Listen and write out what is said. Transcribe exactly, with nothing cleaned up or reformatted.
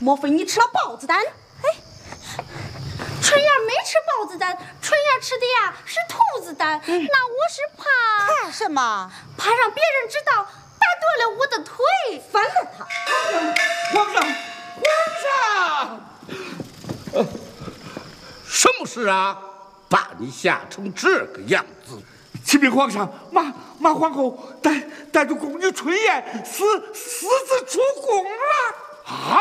莫非你吃了豹子胆？哎，春燕没吃豹子胆，春燕吃的呀是兔子胆。嗯、那我是怕怕什么？ 怕让别人知道打断了我的腿，翻了他。 皇上，皇上， 呃，什么事啊？把你吓成这个样子！ 启禀皇上，马马皇后带带着宫女春燕私私自出宫了。啊！